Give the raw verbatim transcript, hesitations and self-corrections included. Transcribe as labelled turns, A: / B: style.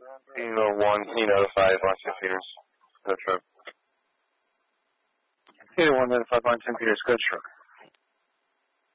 A: Kilo one, can you notify Saint Peters? Go truck.
B: Kilo one, notify Saint Peters, go truck.